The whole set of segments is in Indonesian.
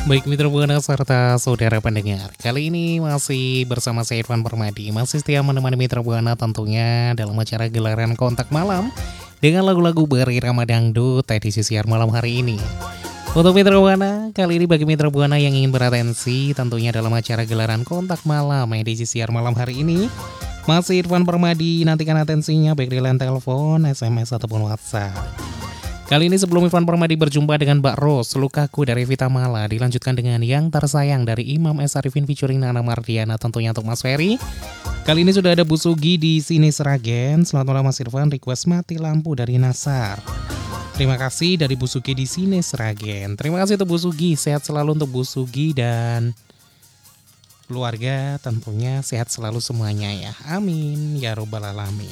Baik mitra Buana serta saudara pendengar, kali ini masih bersama saya Irfan Permadi, masih setia menemani mitra Buana tentunya dalam acara gelaran kontak malam dengan lagu-lagu berirama dangdut edisi siar malam hari ini. Untuk mitra Buana, kali ini bagi mitra Buana yang ingin beratensi tentunya dalam acara gelaran kontak malam edisi siar malam hari ini, masih Irfan Permadi, nantikan atensinya baik di line telepon, SMS ataupun WhatsApp. Kali ini sebelum Irfan Permadi berjumpa dengan Mbak Ros, Lukaku dari Vita Mala, dilanjutkan dengan Yang Tersayang dari Imam S. Arifin featuring Nana Mardiana tentunya untuk Mas Ferry. Kali ini sudah ada Bu Sugi di sini Seragen. Selamat malam Mas Irfan, request mati lampu dari Nasar. Terima kasih dari Bu Sugi di sini Seragen. Terima kasih untuk Bu Sugi, sehat selalu untuk Bu Sugi dan keluarga tentunya sehat selalu semuanya ya. Amin ya robbal alamin.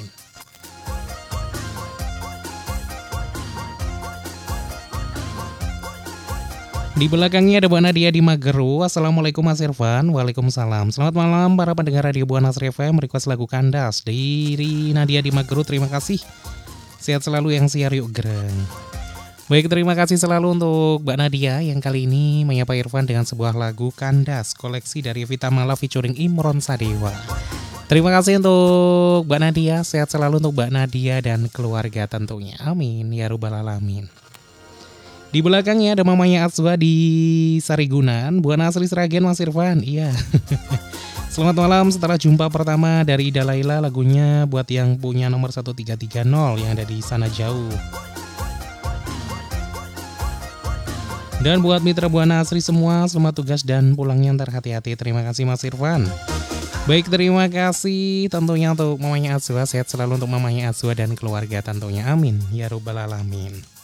Di belakangnya ada Bu Nadia di Mageru. Assalamualaikum Mas Irfan. Waalaikumsalam. Selamat malam para pendengar Radio Buana FM. Request lagu Kandas dari Nadia di Mageru. Terima kasih. Sehat selalu yang siar yuk gereng. Baik, terima kasih selalu untuk Mbak Nadia yang kali ini menyapa Irfan dengan sebuah lagu Kandas koleksi dari Vita Mala featuring Imron Sadewa. Terima kasih untuk Mbak Nadia. Sehat selalu untuk Mbak Nadia dan keluarga tentunya. Amin ya robbal alamin. Di belakangnya ada mamanya Atswa di Sarigunan, Buana Asri Seragen Mas Irfan. Iya. Selamat malam, setelah jumpa pertama dari Ida Laila, lagunya buat yang punya nomor 1330 yang ada di sana jauh. Dan buat mitra Buana Asri semua, selamat tugas dan pulangnya ntar hati-hati. Terima kasih Mas Irfan. Baik, terima kasih tentunya untuk mamanya Atswa. Sehat selalu untuk mamanya Atswa dan keluarga tentunya. Amin ya robbal alamin.